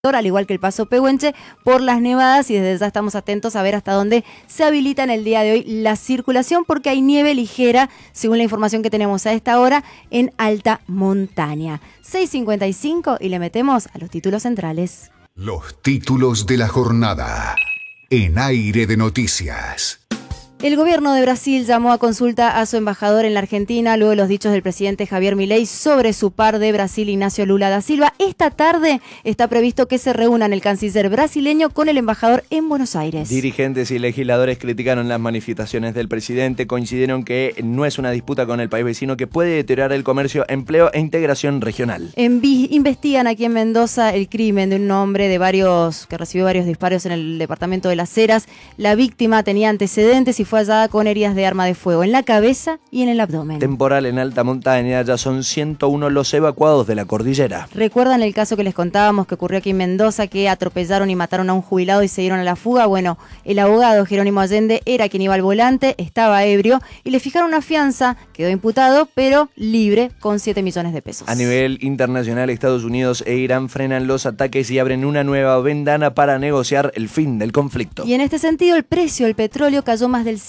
al igual que el Paso Pehuenche, por las nevadas, y desde ya estamos atentos a ver hasta dónde se habilita en el día de hoy la circulación, porque hay nieve ligera, según la información que tenemos a esta hora, en alta montaña. 6:55 y le metemos a los títulos centrales. Los títulos de la jornada en Aire de Noticias. El gobierno de Brasil llamó a consulta a su embajador en la Argentina luego de los dichos del presidente Javier Milei sobre su par de Brasil, Ignacio Lula da Silva. Esta tarde está previsto que se reúnan el canciller brasileño con el embajador en Buenos Aires. Dirigentes y legisladores criticaron las manifestaciones del presidente, coincidieron que no es una disputa con el país vecino que puede deteriorar el comercio, empleo e integración regional. Investigan aquí en Mendoza el crimen de un hombre que recibió varios disparos en el departamento de Las Heras. La víctima tenía antecedentes y fue hallada con heridas de arma de fuego en la cabeza y en el abdomen. Temporal en alta montaña, ya son 101 los evacuados de la cordillera. ¿Recuerdan el caso que les contábamos que ocurrió aquí en Mendoza, que atropellaron y mataron a un jubilado y se dieron a la fuga? Bueno, el abogado Jerónimo Allende era quien iba al volante, estaba ebrio y le fijaron una fianza, quedó imputado, pero libre con 7 millones de pesos. A nivel internacional, Estados Unidos e Irán frenan los ataques y abren una nueva ventana para negociar el fin del conflicto. Y en este sentido, el precio del petróleo cayó más del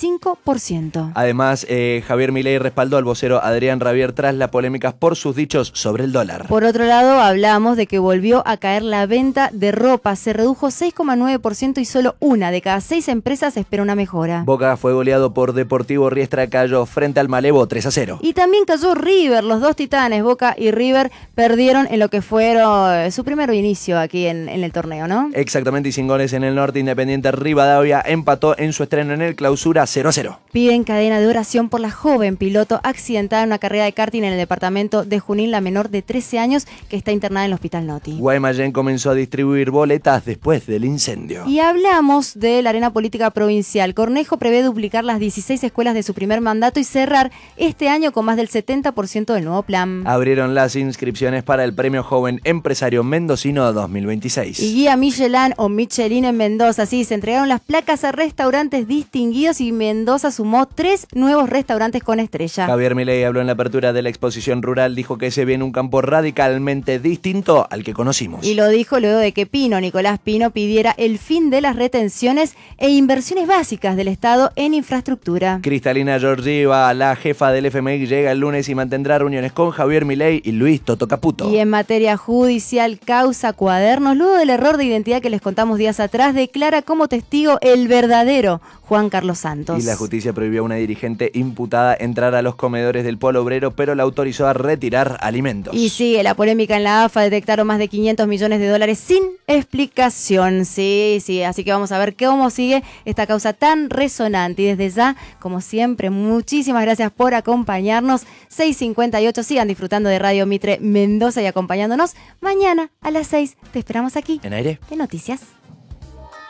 5%. Además, Javier Milei respaldó al vocero Adrián Rabier tras las polémicas por sus dichos sobre el dólar. Por otro lado, hablamos de que volvió a caer la venta de ropa. Se redujo 6,9% y solo una de cada 6 empresas espera una mejora. Boca fue goleado por Deportivo Riestra, cayó frente al Malevo 3-0. Y también cayó River. Los dos titanes, Boca y River, perdieron en lo que fueron su primer inicio aquí en el torneo, ¿no? Exactamente, y sin goles en el norte. Independiente Rivadavia empató en su estreno en el Clausura 0-0. Piden cadena de oración por la joven piloto accidentada en una carrera de karting en el departamento de Junín, la menor de 13 años que está internada en el Hospital Noti. Guaymallén comenzó a distribuir boletas después del incendio. Y hablamos de la arena política provincial. Cornejo prevé duplicar las 16 escuelas de su primer mandato y cerrar este año con más del 70% del nuevo plan. Abrieron las inscripciones para el Premio Joven Empresario Mendocino 2026. Y guía Michelin o Michelin en Mendoza. Sí, se entregaron las placas a restaurantes distinguidos y Mendoza sumó 3 nuevos restaurantes con estrella. Javier Milei habló en la apertura de la exposición rural, dijo que se viene un campo radicalmente distinto al que conocimos. Y lo dijo luego de que Nicolás Pino, pidiera el fin de las retenciones e inversiones básicas del Estado en infraestructura. Cristalina Georgieva, la jefa del FMI, llega el lunes y mantendrá reuniones con Javier Milei y Luis Toto Caputo. Y en materia judicial, causa Cuadernos, luego del error de identidad que les contamos días atrás, declara como testigo el verdadero Juan Carlos Santos. Y la justicia prohibió a una dirigente imputada entrar a los comedores del Polo Obrero, pero la autorizó a retirar alimentos. Y sigue la polémica en la AFA, detectaron más de 500 millones de dólares sin explicación. Sí, así que vamos a ver cómo sigue esta causa tan resonante. Y desde ya, como siempre, muchísimas gracias por acompañarnos. 6:58, sigan disfrutando de Radio Mitre Mendoza y acompañándonos mañana a las 6. Te esperamos aquí en Aire de Noticias.